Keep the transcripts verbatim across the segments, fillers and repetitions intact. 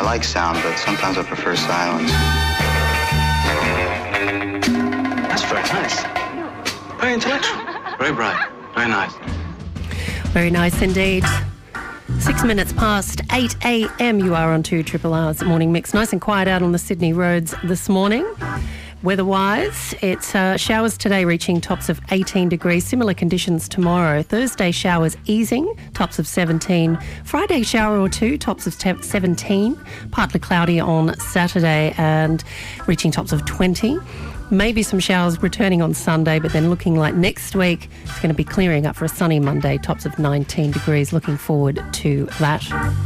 like sound, but sometimes I prefer silence. That's very nice. Very intellectual. Very bright. Very nice. Very nice indeed. Six minutes past eight a m you are on two Triple R's Morning Mix. Nice and quiet out on the Sydney roads this morning. Weather-wise, it's uh, showers today reaching tops of eighteen degrees. Similar conditions tomorrow. Thursday showers easing, tops of seventeen. Friday shower or two, tops of seventeen. Partly cloudy on Saturday and reaching tops of twenty. Maybe some showers returning on Sunday, but then looking like next week it's going to be clearing up for a sunny Monday, tops of nineteen degrees. Looking forward to that.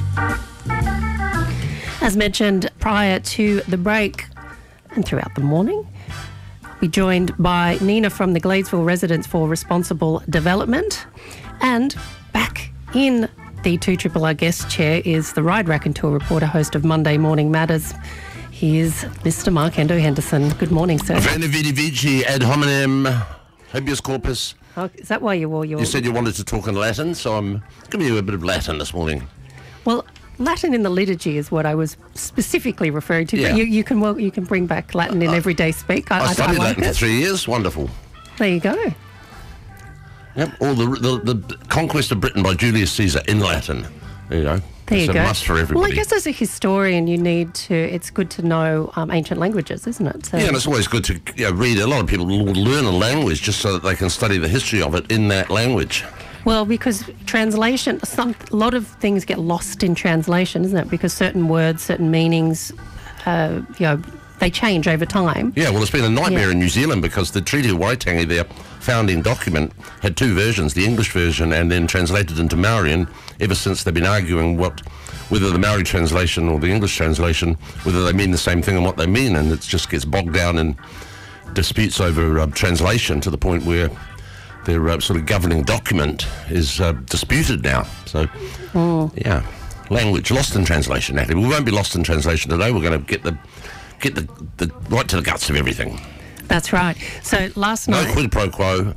As mentioned prior to the break and throughout the morning, we're joined by Nina from the Gladesville Residents for Responsible Development. And back in the two Triple R guest chair is the Ride Raconteur reporter, host of Monday Morning Matters. Here's Mister Mark Endo Henderson. Good morning, sir. Veni vidi vici ad hominem habeas corpus. Oh, is that why you wore your... You said you wanted to talk in Latin, so I'm giving you a bit of Latin this morning. Well, Latin in the liturgy is what I was specifically referring to. Yeah. But you, you can well, you can bring back Latin in uh, everyday speak. I, I studied I like Latin it. for three years. Wonderful. There you go. Yep. All the, the the conquest of Britain by Julius Caesar in Latin. There you go. There it's you a go. must for everybody. Well, I guess as a historian, you need to. It's good to know um, ancient languages, isn't it? So, yeah, and it's always good to you know, read. A lot of people learn a language just so that they can study the history of it in that language. Well, because translation, some a lot of things get lost in translation, isn't it? Because certain words, certain meanings, uh, you know, they change over time. Yeah, well, it's been a nightmare Yeah. in New Zealand because the Treaty of Waitangi, their founding document, had two versions, the English version and then translated into Maori, and ever since they've been arguing what, whether the Maori translation or the English translation, whether they mean the same thing and what they mean, and it just gets bogged down in disputes over uh, translation to the point where their uh, sort of governing document is uh, disputed now. So, Mm. yeah, language lost in translation. Natalie, we won't be lost in translation today. We're going to get the get the, the right to the guts of everything. That's right. So last No night... quid pro quo.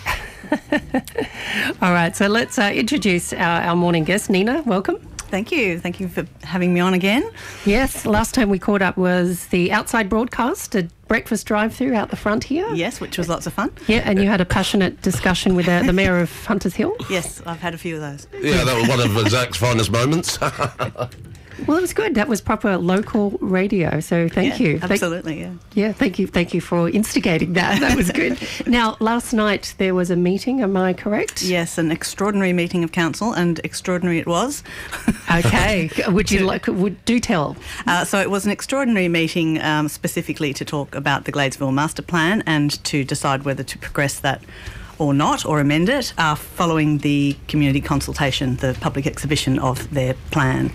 All right, so let's uh, introduce our, our morning guest. Nina, welcome. Thank you. Thank you for having me on again. Yes, last time we caught up was the outside broadcast, a breakfast drive-through out the front here. Yes, which was lots of fun. Yeah, and you had a passionate discussion with uh, the Mayor of Hunters Hill. Yes, I've had a few of those. Yeah, that was one of Zach's finest moments. Well, it was good. That was proper local radio, so thank Yeah, you. Thank- Absolutely, yeah. Yeah, thank you. Thank you for instigating that. That was good. Now, last night there was a meeting, am I correct? Yes, an extraordinary meeting of council, and extraordinary it was. Okay. Would you like, would do tell? Uh, so it was an extraordinary meeting um, specifically to talk about the Gladesville Master Plan and to decide whether to progress that or not, or amend it, uh, following the community consultation, the public exhibition of their plan.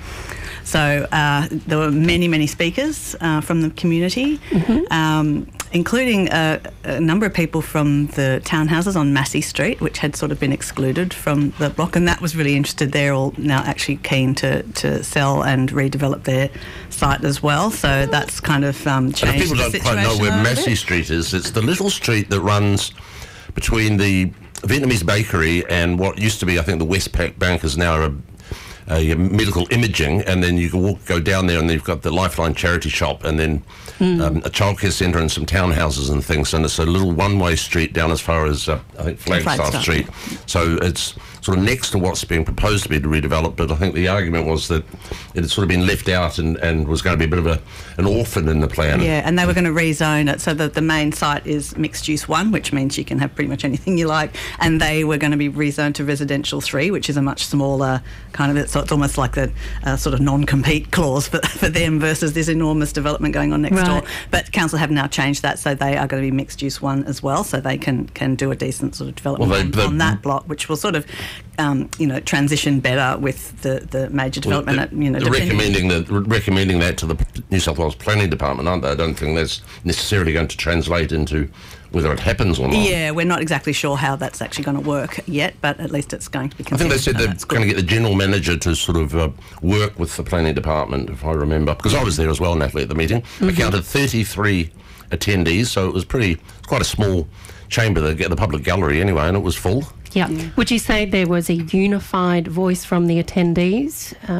So uh, there were many, many speakers uh, from the community, Mm-hmm. um, including a, a number of people from the townhouses on Massey Street, which had sort of been excluded from the block, and that was really interested. They're all now actually keen to, to sell and redevelop their site as well. So that's kind of um, changed And if people the don't situation quite know where a little Massey bit. Street is, it's the little street that runs between the Vietnamese bakery and what used to be, I think, the Westpac Bank is now a Uh, medical imaging, and then you can walk, go down there, and you've got the Lifeline charity shop, and then mm. um, a childcare centre and some townhouses and things. And it's a little one-way street down as far as uh, I think Flagstaff, Flagstaff Street. So it's sort of next to what's being proposed to be redeveloped. But I think the argument was that it had sort of been left out and, and was going to be a bit of a an orphan in the plan. Yeah, and they were going to rezone it so that the main site is mixed use one, which means you can have pretty much anything you like, and they were going to be rezoned to residential three, which is a much smaller kind of it. So it's almost like the uh, sort of non-compete clause for, for them versus this enormous development going on next Right. door. But council have now changed that, so they are going to be mixed use one as well, so they can can do a decent sort of development Well, they- on, they- on that block, which will sort of um, you know transition better with the, the major Well, development. the- at, you know, the depending- recommending that recommending that to the New South Wales Planning Department, aren't they? I don't think that's necessarily going to translate into whether it happens or not. Yeah, we're not exactly sure how that's actually going to work yet, but at least it's going to be I think they considered. said so they're that's going to good. get the general manager to sort of uh, work with the planning department, if I remember, because I was there as well, Natalie, at the meeting. Mm-hmm. I counted thirty-three attendees, so it was pretty, it's quite a small chamber, the, the public gallery anyway, and it was full. Yeah. Would you say there was a unified voice from the attendees? Um,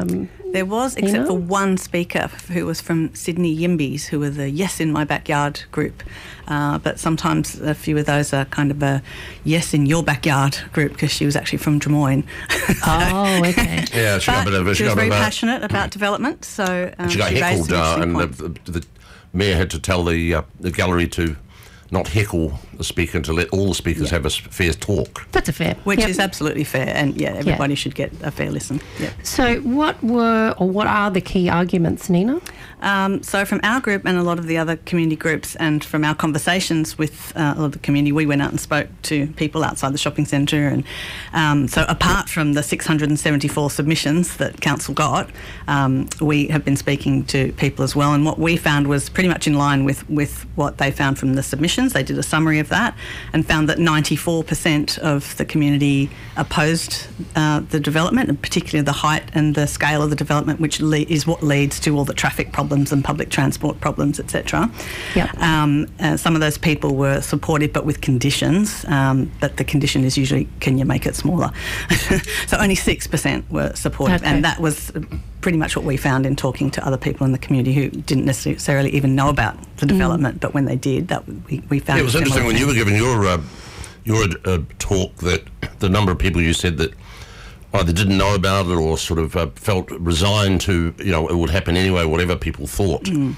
There was, except You know? for one speaker who was from Sydney Yimbys, who were the Yes in My Backyard group. Uh, but sometimes a few of those are kind of a Yes in Your Backyard group, because she was actually from Des Moines. Oh, okay. Yeah, she got a But bit of a... she was got a very bit of a- passionate about development, so um, She got raised heckled, some uh, interesting and points. the, the mayor had to tell the uh, the gallery to not heckle the speaker, to let all the speakers Yeah. have a s- fair talk. That's a fair. Which Yep. is absolutely fair, and yeah, everybody should get a fair listen. Yep. So, what were or what are the key arguments, Nina? Um, so from our group and a lot of the other community groups, and from our conversations with uh, a lot of the community, we went out and spoke to people outside the shopping centre. And um, so apart from the six hundred seventy-four submissions that council got, um, we have been speaking to people as well. And what we found was pretty much in line with, with what they found from the submissions. They did a summary of that and found that ninety-four percent of the community opposed uh, the development, and particularly the height and the scale of the development, which le- is what leads to all the traffic problems and public transport problems, et cetera. Yep. Um, uh, some of those people were supportive, but with conditions. Um, but the condition is usually, can you make it smaller? So only six percent were supportive, Okay. and that was pretty much what we found in talking to other people in the community who didn't necessarily even know about the development, but when they did, that we, we found Yeah, it was similar interesting when you were things. giving your uh, your uh, talk, that the number of people you said that either didn't know about it or sort of uh, felt resigned to, you know, it would happen anyway, whatever people thought. Mm.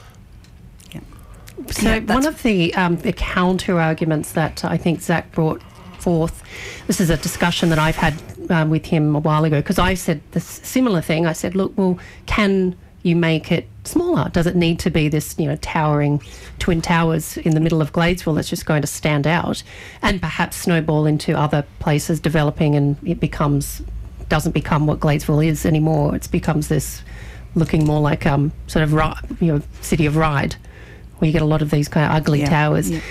So Yeah, one that's- of the, um, the counter arguments that I think Zach brought forth, this is a discussion that I've had um, with him a while ago, because I said this similar thing. I said, look, well, can you make it smaller? Does it need to be this, you know, towering twin towers in the middle of Gladesville that's just going to stand out and perhaps snowball into other places developing, and it becomes, doesn't become what Gladesville is anymore. It becomes this looking more like um sort of ri- you know, city of Ryde, where you get a lot of these kind of ugly Yeah, towers. yeah.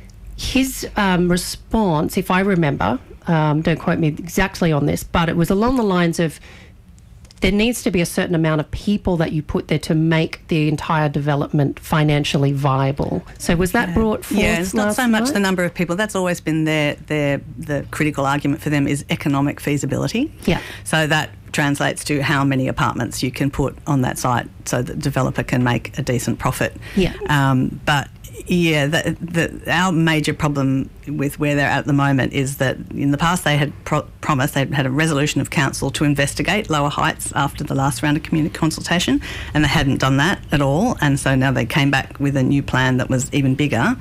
His um, response, if I remember, um, don't quote me exactly on this, but it was along the lines of, there needs to be a certain amount of people that you put there to make the entire development financially viable. So was that brought forth? Yeah, it's not last so much night? the number of people. That's always been their, their the critical argument for them is economic feasibility. Yeah. So that translates to how many apartments you can put on that site so that the developer can make a decent profit. Yeah. Um, but yeah, the, the, our major problem with where they're at the moment is that in the past they had pro- promised, they had a resolution of council to investigate lower heights after the last round of community consultation, and they hadn't done that at all. And so now they came back with a new plan that was even bigger,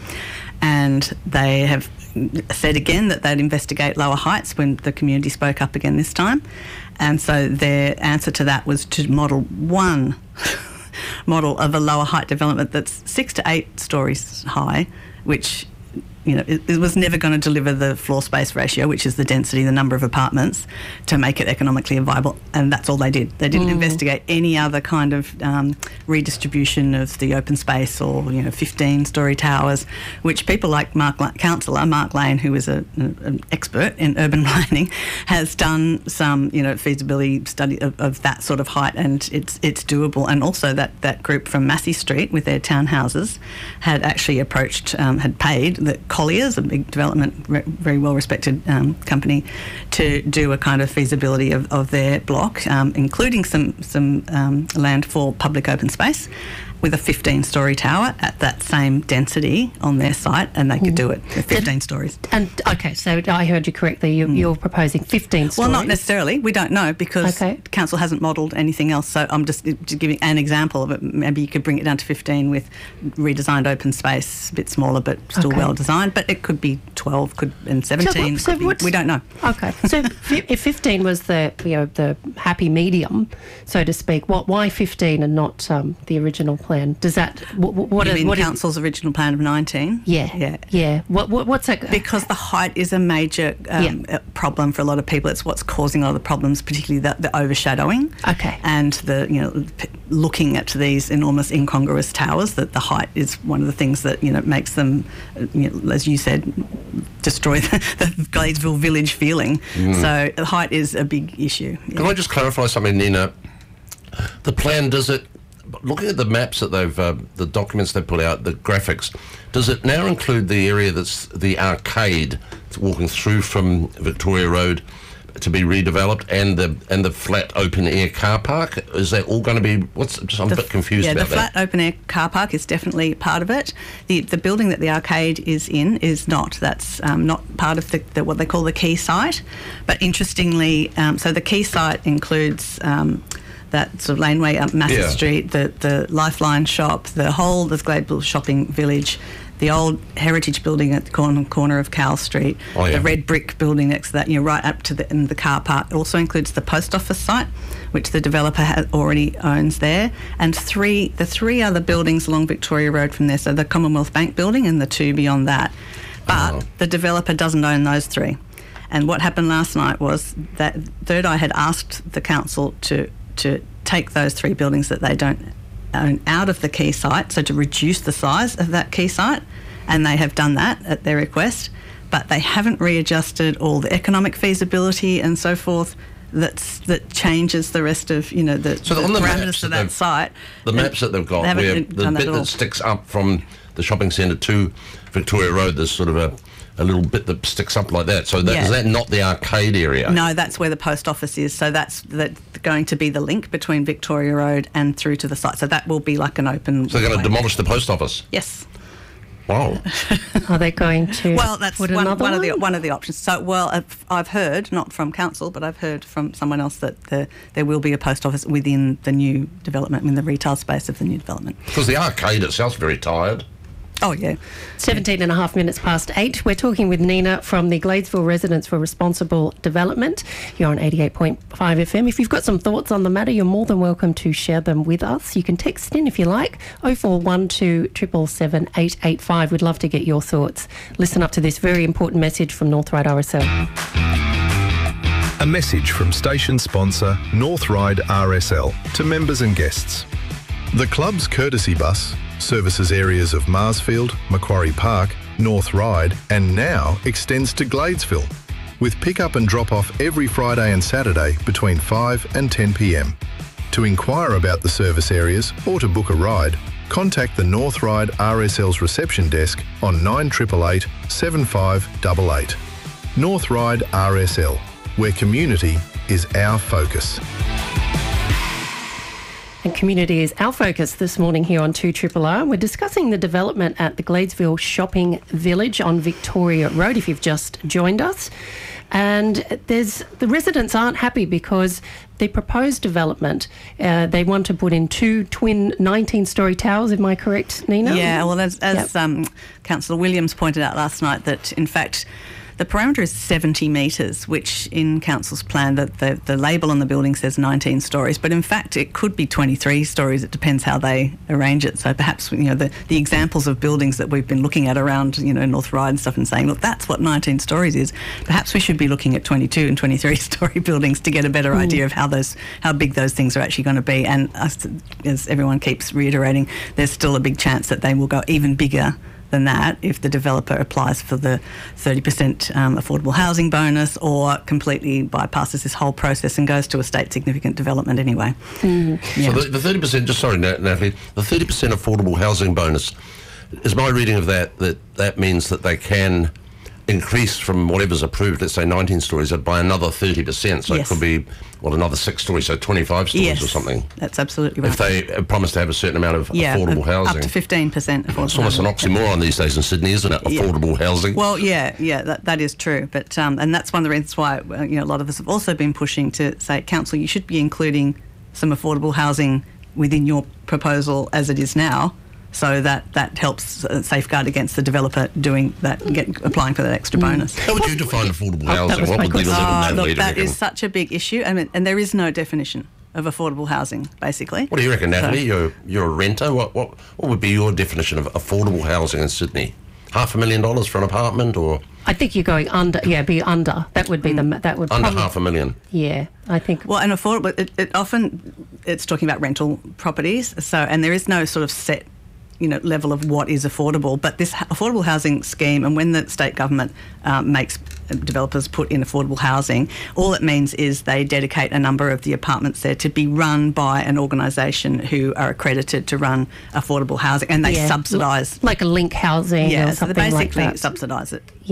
and they have said again that they'd investigate lower heights when the community spoke up again this time. And so their answer to that was to model one model of a lower height development that's six to eight stories high, which, you know, it, it was never going to deliver the floor space ratio, which is the density, the number of apartments, to make it economically viable. And that's all they did. They didn't Mm. investigate any other kind of um, redistribution of the open space or, you know, fifteen-storey towers, which people like Mark, La- Councillor Mark Lane, who is a, a, an expert in urban planning, has done some, you know, feasibility study of, of that sort of height, and it's it's doable. And also that, that group from Massey Street with their townhouses had actually approached, um, had paid the Colliers, a big development, re- very well-respected um, company, to do a kind of feasibility of, of their block, um, including some, some um, land for public open space, with a fifteen-storey tower at that same density on their site, and they could do it with fifteen stories. And okay, so I heard you correctly. You, You're proposing fifteen Well, stories. not necessarily. We don't know because Okay. council hasn't modelled anything else. So I'm just, just giving an example of it. Maybe you could bring it down to fifteen with redesigned open space, a bit smaller but still Okay. well designed. But it could be twelve, could and seventeen. so could be- what's- we don't know. Okay, so fi- if fifteen was the, you know, the happy medium, so to speak, what why fifteen and not um, the original plan? Does that what, what You are- mean what is- council's original plan of nineteen? yeah, Yeah. yeah. What, what what's that? Because the height is a major um, Yeah. uh, problem for a lot of people. It's what's causing a lot of the problems, particularly the, the overshadowing. Okay. And the, you know, p- looking at these enormous incongruous towers, that the height is one of the things that, you know, makes them, uh, you know, as you said, destroy the, the Gladesville village feeling. So the height is a big issue. Can I just clarify something, Nina? The plan, does it, looking at the maps that they've, uh, the documents they put out, the graphics, does it now include the area that's the arcade, walking through from Victoria Road? to be redeveloped, and the and the flat open air car park. Is that all going to be? What's? Just, I'm The a bit confused yeah, about the flat that. open air car park is definitely part of it. The the building that the arcade is in is not. That's um, not part of the, the what they call the key site. But interestingly, um, so the key site includes um, that sort of laneway up Massey Yeah. Street, the the Lifeline shop, the whole the Gladeville shopping village, the old heritage building at the corner, corner of Cowell Street, Oh, yeah. the red brick building next to that, you know, right up to the, and the car park. It also includes the post office site, which the developer ha- already owns there, and three the three other buildings along Victoria Road from there, so the Commonwealth Bank building and the two beyond that. But Oh. the developer doesn't own those three. And what happened last night was that Third Eye had asked the council to to take those three buildings that they don't own out of the key site, so to reduce the size of that key site, and they have done that at their request, but they haven't readjusted all the economic feasibility and so forth that's, that changes the rest of, you know, the, So the on the parameters maps of that that they've- site. The and maps that they've got, they haven't where done the that bit at that all. sticks up from the shopping centre to Victoria Road, there's sort of a, a little bit that sticks up like that. So that, Yeah. is that not the arcade area? No, that's where the post office is. So that's that going to be the link between Victoria Road and through to the site. So that will be like an open. So they're going to way. demolish the post office? Yes. Wow. Are they going to Well, that's put one, another one of the one? one of the options. So, well, I've, I've heard, not from council, but I've heard from someone else that the, there will be a post office within the new development, in the retail space of the new development. Because the arcade itself's very tired. Oh yeah. seventeen and a half minutes past eight. We're talking with Nina from the Gladesville Residents for Responsible Development. You're on eighty-eight point five F M. If you've got some thoughts on the matter, you're more than welcome to share them with us. You can text in if you like, oh four one two, seven seven seven, eight eight five. We'd love to get your thoughts. Listen up to this very important message from North Ryde R S L. A message from station sponsor North Ryde R S L to members and guests. The club's courtesy bus services areas of Marsfield, Macquarie Park, North Ryde and now extends to Gladesville, with pick-up and drop-off every Friday and Saturday between five and ten p m. To inquire about the service areas or to book a ride, contact the North Ryde R S L's reception desk on nine eight eight eight, seven five eight eight. North Ryde R S L, where community is our focus. And community is our focus this morning here on two R R R. We're discussing the development at the Gladesville Shopping Village on Victoria Road, if you've just joined us. And there's the residents aren't happy because the proposed development, uh, they want to put in two twin nineteen-storey towers. Am I correct, Nina? Yeah, well, as, as Yep. um, Councillor Williams pointed out last night, that in fact the parameter is seventy metres, which in Council's plan, that the, the label on the building says nineteen storeys, but in fact it could be twenty-three storeys. It depends how they arrange it. So perhaps, you know, the, the examples of buildings that we've been looking at around, you know, North Ryde and stuff and saying, look, that's what nineteen storeys is. Perhaps we should be looking at twenty-two and twenty-three storey buildings to get a better idea of how those how big those things are actually going to be. And as, as everyone keeps reiterating, there's still a big chance that they will go even bigger than that if the developer applies for the thirty percent um, affordable housing bonus or completely bypasses this whole process and goes to a state significant development anyway. Mm. Yeah. So the, the thirty percent, just sorry, Nat- Natalie, the thirty percent affordable housing bonus, is my reading of that that that means that they can increase from whatever's approved, let's say nineteen storeys, by another thirty percent. So Yes. it could be, well, another six storeys, so twenty-five storeys Yes, or something. that's absolutely right. If they uh, promise to have a certain amount of yeah, affordable up- housing. Up to fifteen percent affordable It's almost an housing. oxymoron these days in Sydney, isn't it? Yeah. Affordable housing. Well, yeah, yeah, that, that is true. But um, and that's one of the reasons why uh, you know a lot of us have also been pushing to say, council, you should be including some affordable housing within your proposal as it is now, so that that helps uh, safeguard against the developer doing that, get applying for that extra bonus. How would you define affordable that housing? was What my would be the question. level, Oh, Natalie, look, do you that reckon? is such a big issue, I mean, and there is no definition of affordable housing, basically. What do you reckon, Natalie? So- You're you're a renter. What what what would be your definition of affordable housing in Sydney? Half a million dollars for an apartment, or I think you're going under. Yeah, be under. That would be the. That would under probably, half a million? Yeah, I think. Well, and affordable, it, it often, it's talking about rental properties, so, and there is no sort of set, you know, level of what is affordable, but this affordable housing scheme, and when the state government um, makes developers put in affordable housing, all it means is they dedicate a number of the apartments there to be run by an organisation who are accredited to run affordable housing, and they yeah, subsidise. like a link housing Yeah, or so they something like basically that. subsidise it. Yeah. Yeah.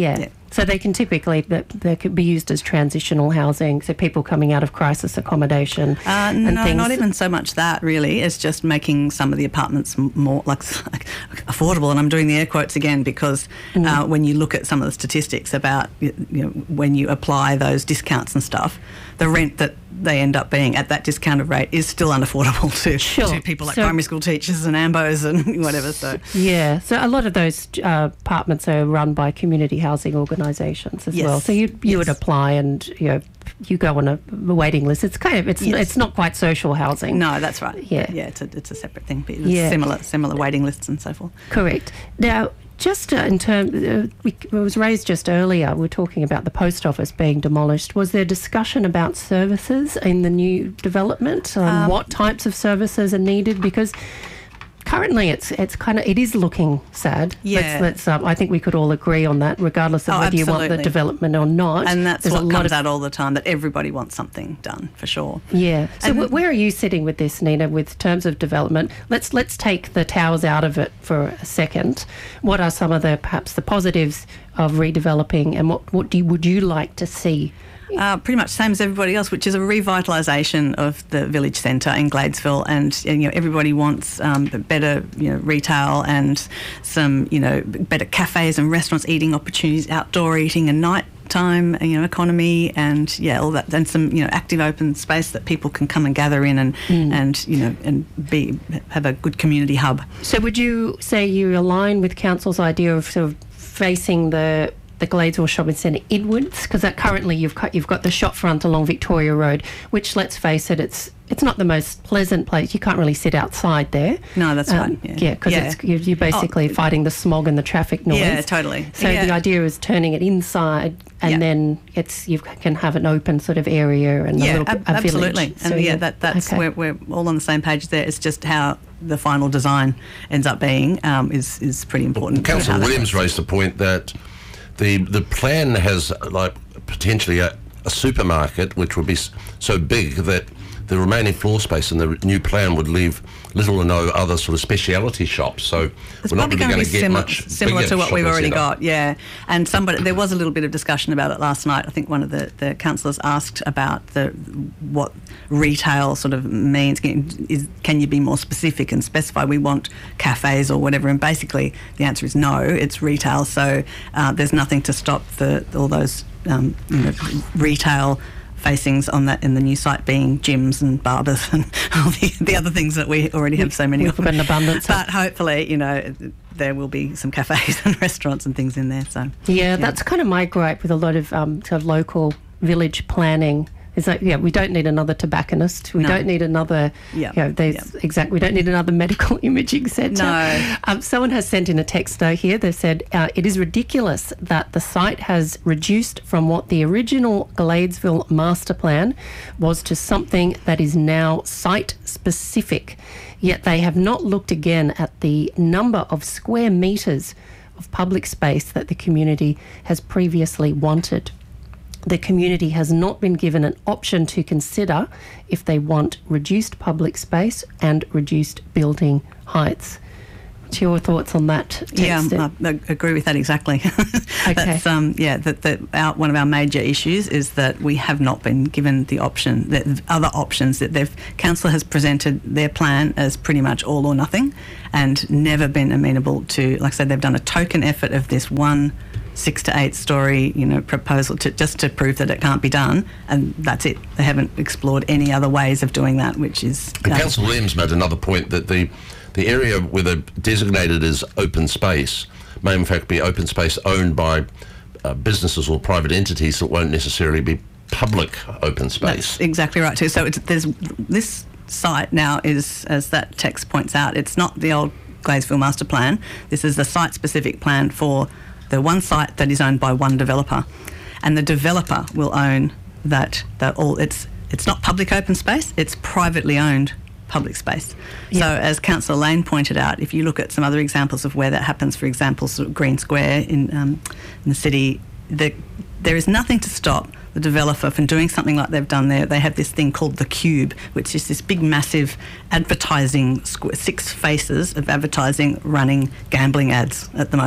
So they can typically, that they could be used as transitional housing, so people coming out of crisis accommodation Uh, and no, things. not even so much that, really. It's just making some of the apartments m- more like affordable. And I'm doing the air quotes again because Mm. uh, when you look at some of the statistics about, you know, when you apply those discounts and stuff, the rent that they end up being at that discounted rate is still unaffordable to, Sure. to people like So- primary school teachers and A M B Os and whatever. So Yeah, so a lot of those uh, apartments are run by community housing organisations as Yes, well. So you you would yes. apply and you know you go on a waiting list. It's kind of it's Yes. it's not quite social housing. no, that's right. Yeah. yeah, it's a it's a separate thing, but it's Yeah. similar similar waiting lists and so forth. Correct. Now, just uh, in terms, uh, we, it was raised just earlier. We were talking about the post office being demolished. Was there discussion about services in the new development? Um, Um, what types of services are needed? Because currently, it's it's kind of it is looking sad. Yeah. Let's, let's, um, I think we could all agree on that, regardless of Oh, whether you want the absolutely. development or not. And that's There's what a lot comes of out all the time, that everybody wants something done, for sure. Yeah. So And- wh- where are you sitting with this, Nina, with terms of development? Let's let's take the towers out of it for a second. What are some of the perhaps the positives of redeveloping, and what what do you, would you like to see? Uh, pretty much same as everybody else, which is a revitalisation of the village centre in Gladesville, and you know everybody wants um, better you know retail and some you know better cafes and restaurants, eating opportunities, outdoor eating and night time you know economy, and yeah all that, and some you know active open space that people can come and gather in and and you know and be have a good community hub. So would you say you align with council's idea of sort of facing the the Gladesville Shopping Centre inwards? Because that currently you've got, you've got the shop front along Victoria Road, which, let's face it, it's it's not the most pleasant place. You can't really sit outside there. No, that's Um, right. Yeah, Yeah. because Yeah. it's you're, you're basically Oh. fighting the smog and the traffic noise. Yeah, totally. So Yeah. the idea is turning it inside, and Yeah. then it's you can have an open sort of area and a Yeah, little ab- a village. absolutely. So, And yeah, that that's okay. we're, we're all on the same page there. It's just how the final design ends up being um, is is pretty important. Councillor How that Williams works. raised the point that the the plan has like potentially a, a supermarket which would be s- so big that the remaining floor space in the new plan would leave little or no other sort of speciality shops. So It's we're not probably really going going to to be get similar, much similar bigger to what we've shopping already centre. got, yeah. And somebody, there was a little bit of discussion about it last night. I think one of the, the councillors asked about the what retail sort of means. Can, is, can you be more specific and specify we want cafes or whatever? And basically the answer is no, it's retail. So uh, there's nothing to stop the all those um, you know, retail facings on that in the new site being gyms and barbers and all the, the other things that we already have so many We've of. got an abundance of. But hopefully, you know, there will be some cafes and restaurants and things in there. So Yeah, that's kind of my gripe with a lot of um, sort of local village planning. Is like, yeah, we don't need another tobacconist. We No. don't need another, Yeah, you know, there's yeah. exact. We don't need another medical imaging centre. No. Um, someone has sent in a text though here. They said uh, it is ridiculous that the site has reduced from what the original Gladesville master plan was to something that is now site specific. Yet they have not looked again at the number of square metres of public space that the community has previously wanted. The community has not been given an option to consider if they want reduced public space and reduced building heights. What's your thoughts on that text? yeah, I, I agree with that exactly. That's um, yeah. That, that our, one of our major issues is that we have not been given the option, the other options that they've council has presented their plan as pretty much all or nothing, and never been amenable to. Like I said, they've done a token effort of this one six to eight story, you know, proposal to just to prove that it can't be done, and that's it. They haven't explored any other ways of doing that, which is. And uh, Councillor Williams made another point that the the area where they're designated as open space may in fact be open space owned by uh, businesses or private entities that won't necessarily be public open space. That's exactly right too. So it's, there's this site now is, as that text points out, it's not the old Gladesville master plan. This is the site-specific plan for the one site that is owned by one developer, and the developer will own that. That all it's it's not public open space. It's privately owned public space. Yeah. So as Councillor Lane pointed out, if you look at some other examples of where that happens, for example, sort of Green Square in um, in the city, the, there is nothing to stop the developer from doing something like they've done there. They have this thing called the Cube, which is this big, massive advertising, squ- six faces of advertising running gambling ads at the moment.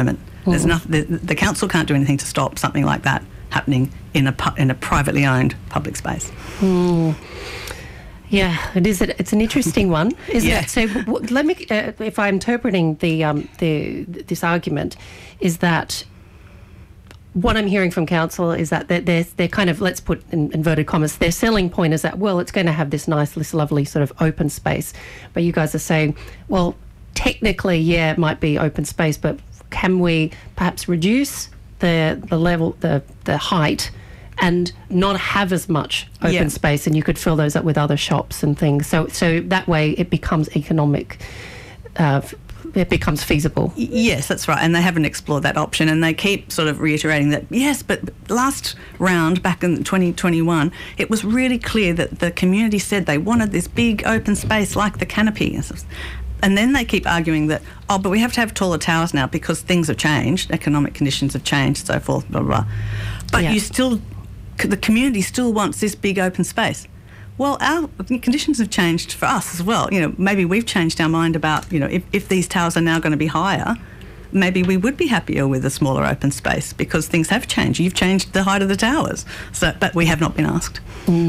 There's nothing. The, the council can't do anything to stop something like that happening in a pu- in a privately owned public space. Mm. Yeah, it is. It's an interesting one, isn't Yeah. it? So, w- let me, uh, if I'm interpreting the um, the this argument, is that what I'm hearing from council is that they're they're, they're kind of, let's put in inverted commas, their selling point is that, well, it's going to have this nice, this lovely sort of open space, but you guys are saying, well, technically, yeah, it might be open space, but can we perhaps reduce the the level, the the height, and not have as much open Yeah. space, and you could fill those up with other shops and things. So, so that way it becomes economic. Uh, f- it becomes feasible. Y- Yes, that's right. And they haven't explored that option, and they keep sort of reiterating that, yes, but last round back in twenty twenty-one, it was really clear that the community said they wanted this big open space like the canopy. And then they keep arguing that, oh, but we have to have taller towers now because things have changed, economic conditions have changed, so forth, blah, blah, blah. But Yeah. you still, the community still wants this big open space. Well, our conditions have changed for us as well. You know, maybe we've changed our mind about, you know, if, if these towers are now going to be higher, maybe we would be happier with a smaller open space because things have changed. You've changed the height of the towers, so but we have not been asked.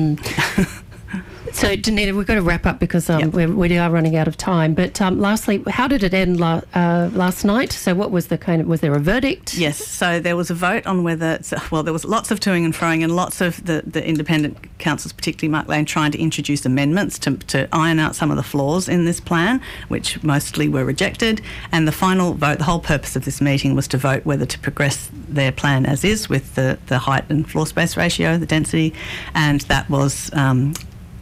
So, Danita, we've got to wrap up because um, Yep. we're, we are running out of time. But um, lastly, how did it end la- uh, last night? So, what was the kind of, was there a verdict? Yes, so there was a vote on whether, so, well, there was lots of toing and froing and lots of the, the independent councils, particularly Mark Lane, trying to introduce amendments to, to iron out some of the flaws in this plan, which mostly were rejected. And the final vote, the whole purpose of this meeting was to vote whether to progress their plan as is with the, the height and floor space ratio, the density, and that was... Um,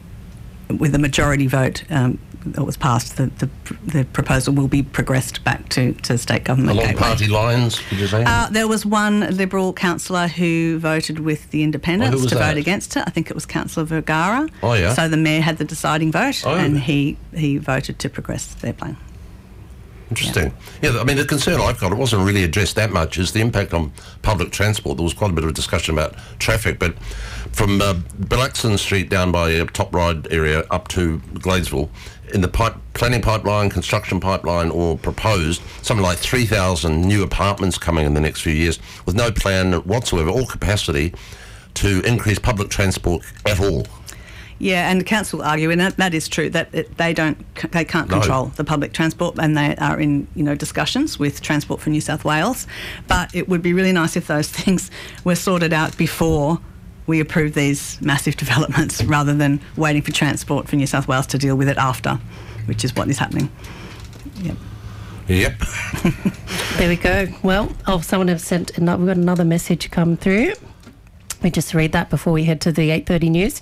with a majority vote um, that was passed, the, the the proposal will be progressed back to, to state government. Along gateway. party lines, did you say? Uh, there was one Liberal councillor who voted with the independents Oh, who was to that? vote against it. I think it was Councillor Vergara. Oh, yeah. So the mayor had the deciding vote, Oh. and he, he voted to progress their plan. Interesting. Yeah, I mean, the concern I've got, it wasn't really addressed that much, is the impact on public transport. There was quite a bit of a discussion about traffic, but from uh, Bilaxon Street down by uh, Top Ride area up to Gladesville, in the pipe, planning pipeline, construction pipeline, or proposed, something like three thousand new apartments coming in the next few years with no plan whatsoever or capacity to increase public transport at all. Yeah, and the council argue, and that, that is true, that it, they don't, they can't No. control the public transport, and they are in, you know, discussions with Transport for New South Wales. But it would be really nice if those things were sorted out before we approve these massive developments, rather than waiting for Transport for New South Wales to deal with it after, which is what is happening. Yep. Yep. There we go. Well, oh, someone has sent, another, we've got another message come through. We just read that before we head to the eight thirty news.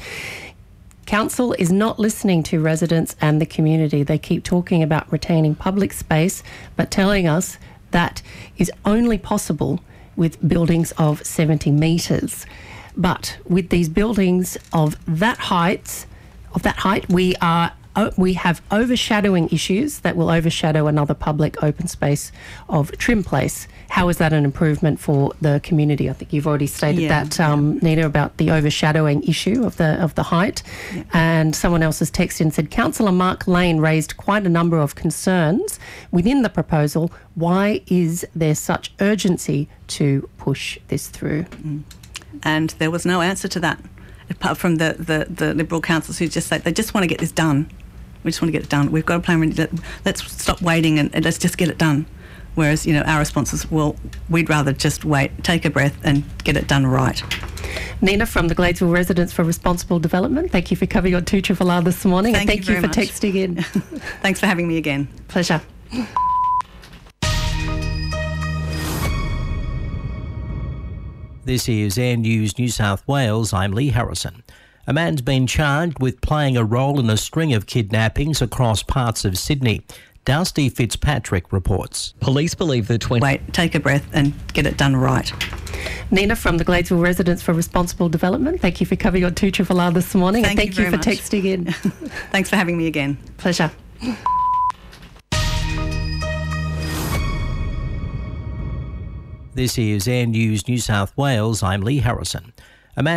Council is not listening to residents and the community. They keep talking about retaining public space, but telling us that is only possible with buildings of seventy metres. But with these buildings of that height, of that height, we are oh, we have overshadowing issues that will overshadow another public open space of Trim Place. How is that an improvement for the community? I think you've already stated Yeah, that, um, Nina, about the overshadowing issue of the of the height. Yeah. And someone else has texted and said, Councillor Mark Lane raised quite a number of concerns within the proposal. Why is there such urgency to push this through? Mm. And there was no answer to that, apart from the, the, the Liberal councils who just say they just want to get this done. We just want to get it done. We've got a plan ready. Let's stop waiting and, and let's just get it done. Whereas, you know, our response is, well, we'd rather just wait, take a breath and get it done right. Nina from the Gladesville Residents for Responsible Development, thank you for coming on two R R R this morning. Thank and thank you you, very for much. texting in. Thanks for having me again. Pleasure. This is Air News New South Wales. I'm Lee Harrison. A man's been charged with playing a role in a string of kidnappings across parts of Sydney. Dusty Fitzpatrick reports. Police believe the twenty... Wait, take a breath and get it done right. Nina from the Gladesville Residents for Responsible Development, thank you for coming on two R R R this morning. Thank and you thank you, very for much. texting in. Thanks for having me again. Pleasure. This is Air News New South Wales. I'm Lee Harrison.